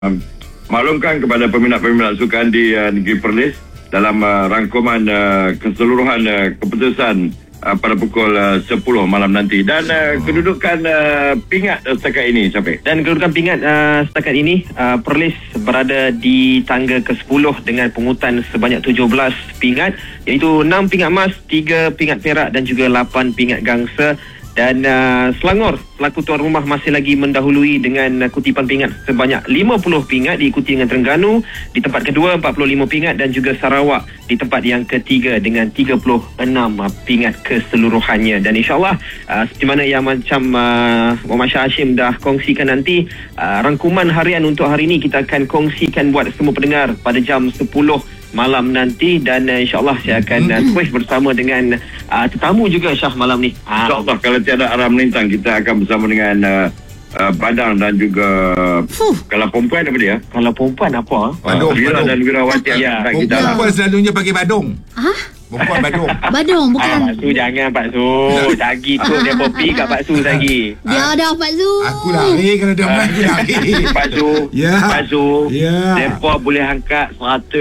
maklumkan kepada peminat-peminat sukan di negeri Perlis dalam rangkuman keseluruhan keputusan pada pukul 10 malam nanti. Dan kedudukan pingat setakat ini, Syafiq. Dan kedudukan pingat setakat ini, Perlis berada di tangga ke-10 dengan pungutan sebanyak 17 pingat, iaitu 6 pingat emas, 3 pingat perak dan juga 8 pingat gangsa. Dan Selangor selaku tuan rumah masih lagi mendahului dengan kutipan pingat sebanyak 50 pingat, diikuti dengan Terengganu di tempat kedua 45 pingat dan juga Sarawak di tempat yang ketiga dengan 36 pingat keseluruhannya. Dan insyaAllah seperti mana yang macam Muhammad Shah Hashim dah kongsikan nanti, rangkuman harian untuk hari ini kita akan kongsikan buat semua pendengar pada jam 10 malam nanti. Dan insyaAllah saya akan terus bersama dengan tetamu juga Syah malam ni. InsyaAllah kalau tiada arah melintang, kita akan bersama dengan Badang dan juga kalau perempuan apa dia? Kalau perempuan apa? Wira dan Wirawati. Perempuan selalunya pakai badung. Perempuan badung. Badung bukan. Pak Su jangan Pak Su. Lagi tu dia kopi kat Pak Su lagi. Dia dah Pak Su. Aku lari kalau dia main, aku lari. Pak Su. Ya. Pak Su. Ya. Mereka boleh angkat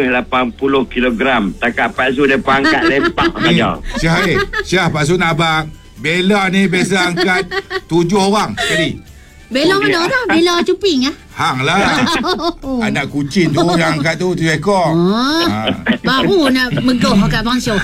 180 kg. Takat Pak Su mereka angkat lepak saja. Syah, Pak Su nak abang. Bella ni biasa angkat 7 orang sekali. Bella mana dah? Bella Cuping Hang lah. Anak kucing tu yang angkat tu 7 ekor. Baru nak megoh kat Bang Syah.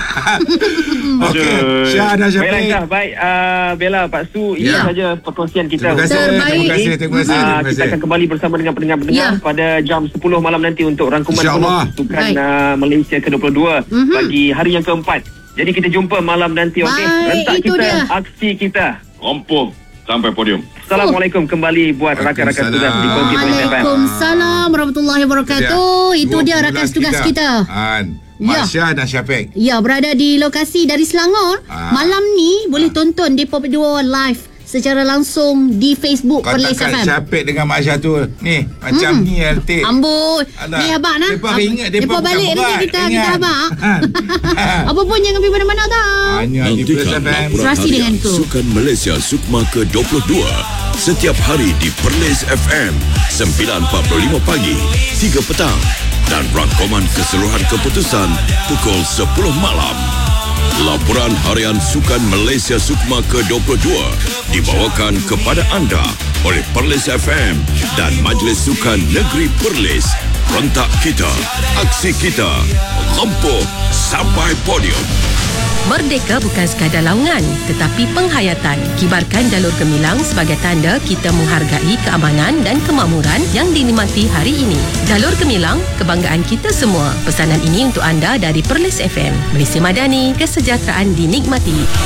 Okey, Syah dan Syafiq. Baik, Bella, Pak Su, ini saja perkongsian kita. Terima kasih. Kita akan kembali bersama dengan pendengar-pendengar pada jam 10 malam nanti untuk rangkuman sukan Malaysia ke-22 bagi hari yang keempat. Jadi kita jumpa malam nanti, okey? Rentak kita, aksi kita. Rompong sampai podium. Assalamualaikum kembali buat rakan-rakan tugas di Konti Police FM. Waalaikumsalam warahmatullahi wabarakatuh. Itu dia rakan tugas kita. Masya dan Syafiq. Ya, berada di lokasi dari Selangor. Malam ni boleh tonton Depa Berdua live secara langsung di Facebook Perlis FM. Katakan Syafiq dengan Masya tu ni macam ni LT. Amboi. Ni abang nah. Depa ingat depa balik dengan kita abang. Apa pun jangan pergi mana-mana tau. Nantikan laporan harian Sukan Malaysia Sukma ke-22 setiap hari di Perlis FM 9.45 pagi, 3 petang dan rangkuman keseluruhan keputusan pukul 10 malam. Laporan harian Sukan Malaysia Sukma ke-22 dibawakan kepada anda oleh Perlis FM dan Majlis Sukan Negeri Perlis. Rentak kita, aksi kita, lempuh sampai podium. Merdeka bukan sekadar laungan, tetapi penghayatan. Kibarkan jalur gemilang sebagai tanda kita menghargai keamanan dan kemakmuran yang dinikmati hari ini. Jalur gemilang, kebanggaan kita semua. Pesanan ini untuk anda dari Perlis FM. Malaysia Madani, kesejahteraan dinikmati.